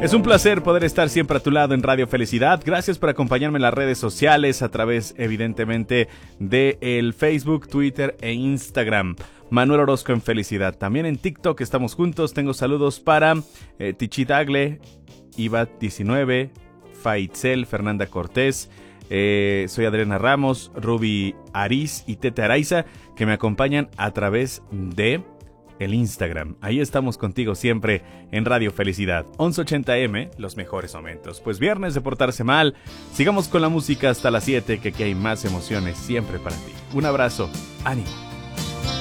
Es un placer poder estar siempre a tu lado en Radio Felicidad. Gracias por acompañarme en las redes sociales a través, evidentemente, de el Facebook, Twitter e Instagram. Manuel Orozco en Felicidad. También en TikTok estamos juntos. Tengo saludos para Tichi Dagle, Iva19, Faitzel, Fernanda Cortés. Soy Adriana Ramos, Ruby Ariz y Tete Araiza, que me acompañan a través de el Instagram. Ahí estamos contigo siempre en Radio Felicidad 1180M, los mejores momentos. Pues viernes de portarse mal. Sigamos con la música hasta las 7, que aquí hay más emociones siempre para ti. Un abrazo, ánimo.